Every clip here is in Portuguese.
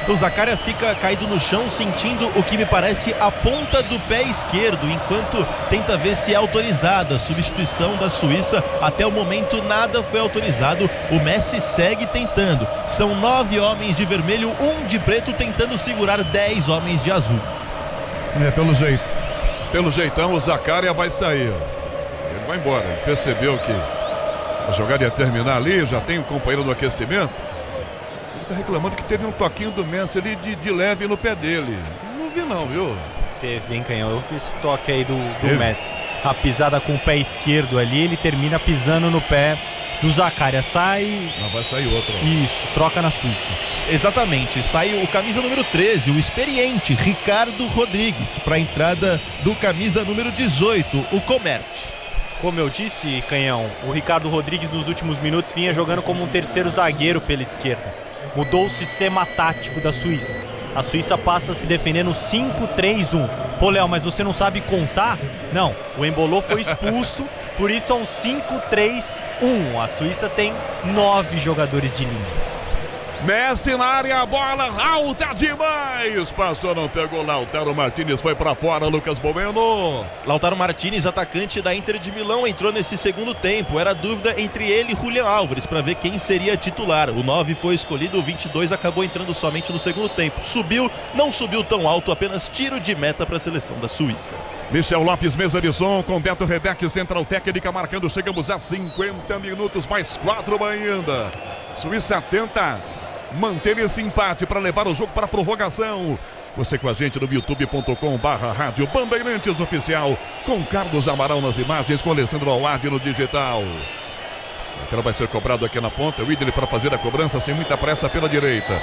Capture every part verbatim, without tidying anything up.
O Zaccaria fica caído no chão, sentindo o que me parece a ponta do pé esquerdo, enquanto tenta ver se é autorizada a substituição da Suíça. Até o momento nada foi autorizado. O Messi segue tentando. São nove homens de vermelho, um de preto, tentando segurar dez homens de azul. É, pelo jeito. Pelo jeitão, o Zaccaria vai sair. Ele vai embora. Ele percebeu que a jogada ia terminar ali, já tem um companheiro no aquecimento. Ele tá reclamando que teve um toquinho do Messi ali de, de leve no pé dele. Não vi não, viu? Teve, hein, Canhão? Eu vi esse toque aí do, do Messi. A pisada com o pé esquerdo ali, ele termina pisando no pé do Zaccaria. Sai... Não, vai sair outro. Isso, troca na Suíça. Exatamente, sai o camisa número treze, o experiente Ricardo Rodrigues, para a entrada do camisa número dezoito, o Comert. Como eu disse, Canhão, o Ricardo Rodrigues nos últimos minutos vinha jogando como um terceiro zagueiro pela esquerda. Mudou o sistema tático da Suíça. A Suíça passa a se defender no cinco três um. Pô, Léo, mas você não sabe contar? Não, o Embolo foi expulso, por isso é um cinco três um. A Suíça tem nove jogadores de linha. Messi na área, a bola alta demais. Passou, não pegou. Lautaro Martínez foi pra fora. Lucas Bueno. Lautaro Martínez, atacante da Inter de Milão, entrou nesse segundo tempo. Era dúvida entre ele e Julián Álvares para ver quem seria titular. O nove foi escolhido, o vinte e dois acabou entrando somente no segundo tempo. Subiu, não subiu tão alto, apenas tiro de meta para a seleção da Suíça. Michel Lopes, mesa de som, com Beto Rebeck, central técnica, marcando. Chegamos a cinquenta minutos, mais quatro ainda. Suíça tenta manter esse empate para levar o jogo para a prorrogação. Você com a gente no youtube ponto com barra rádio Bandeirantes Oficial, com Carlos Amaral nas imagens, com Alessandro Alade no digital. Aquela vai ser cobrado aqui na ponta. O Idle para fazer a cobrança sem muita pressa pela direita.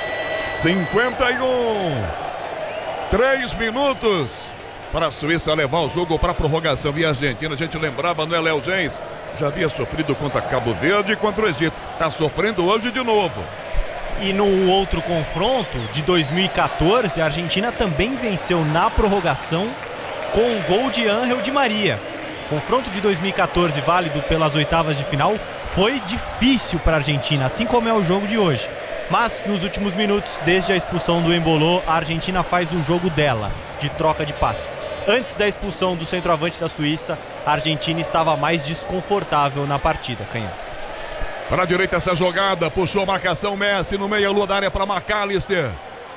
cinquenta e um. Três minutos para a Suíça levar o jogo para a prorrogação. E a Argentina, a gente lembrava, não é, Léo Gens? Já havia sofrido contra Cabo Verde e contra o Egito. Está sofrendo hoje de novo. E no outro confronto de dois mil e quatorze, a Argentina também venceu na prorrogação com o gol de Ángel Di Maria. Confronto de dois mil e quatorze, válido pelas oitavas de final, foi difícil para a Argentina, assim como é o jogo de hoje. Mas nos últimos minutos, desde a expulsão do Embolo, a Argentina faz o jogo dela, de troca de passes. Antes da expulsão do centroavante da Suíça, a Argentina estava mais desconfortável na partida, Canhão. Para a direita essa jogada, puxou a marcação Messi no meio, lua da área para McAllister.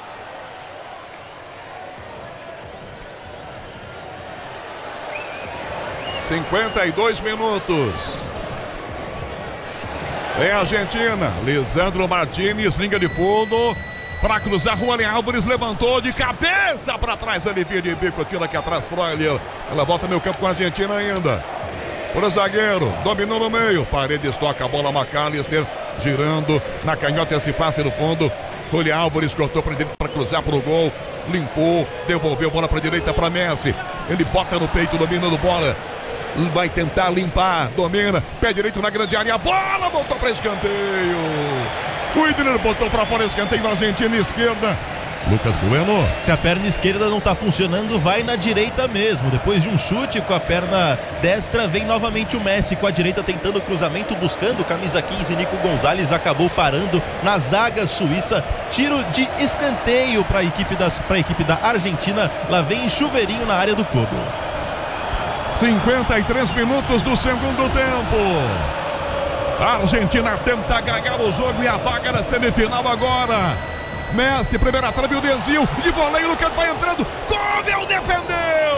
cinquenta e dois minutos. Vem a Argentina, Lisandro Martínez, linha de fundo, para cruzar, Julián Álvares levantou de cabeça para trás, alivia de bico, tira aqui atrás, Freuler. Ela volta meio campo com a Argentina ainda. Por zagueiro, dominou no meio, Paredes toca a bola, McAllister girando na canhota, esse passe no fundo. Julián Álvares cortou para direita para cruzar para o gol, limpou, devolveu bola para direita para Messi. Ele bota no peito, dominando bola, vai tentar limpar, domina, pé direito na grande área, a bola voltou para escanteio. O Idner botou para fora, escanteio na Argentina, esquerda. Lucas Bueno. Se a perna esquerda não está funcionando, vai na direita mesmo. Depois de um chute com a perna destra, vem novamente o Messi com a direita tentando o cruzamento, buscando camisa quinze, Nico Gonzalez acabou parando na zaga suíça. Tiro de escanteio para a equipe, equipe da Argentina. Lá vem Chuveirinho na área do Kobe. cinquenta e três minutos do segundo tempo. A Argentina tenta ganhar o jogo e a vaga na semifinal agora. Messi, primeira trave, o desvio de voleio, o Lucas vai entrando, Kobe defendeu!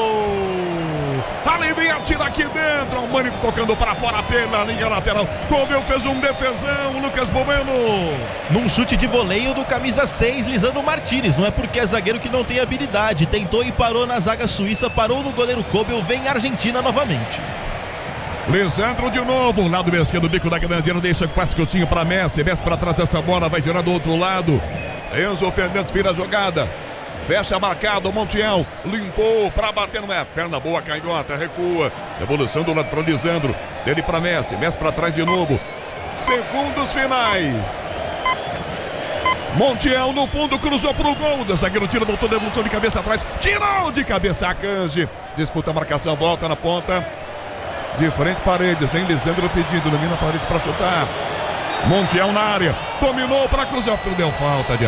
Alivia, tira aqui dentro, o Mânico tocando para fora pela linha lateral, Kobe fez um defesão, o Lucas Bueno. Num chute de voleio do camisa seis, Lisandro Martínez, não é porque é zagueiro que não tem habilidade, tentou e parou na zaga suíça, parou no goleiro Kobe, vem a Argentina novamente. Lisandro de novo, lado esquerdo, bico da grande área, deixa quase curtinho para Messi, Messi para trás dessa bola, vai tirar do outro lado. Enzo Fernandes vira a jogada, fecha marcado, Montiel, limpou para bater, não é, perna boa, canhota, recua, evolução do lado para Lisandro, dele para Messi, Messi para trás de novo, segundos finais. Montiel no fundo, cruzou pro gol, o zagueiro tira, voltou, devolução de cabeça atrás, tirou de cabeça a Kanji, disputa a marcação, volta na ponta. De frente, Paredes, vem Lisandro pedindo, domina a Paredes para chutar. Montiel na área, dominou para cruzar, deu falta de